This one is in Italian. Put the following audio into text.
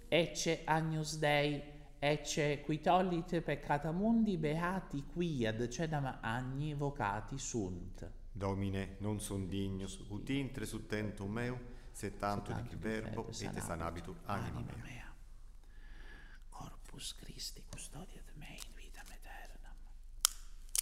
ecce Agnus Dei, ecce qui tollit peccata mundi, beati qui ad cedam agni vocati sunt. Domine, non son dignus, ut intre sul tentum meu, se tanto dic il verbo, et sanabitur anima mea. Corpus Christi, custodia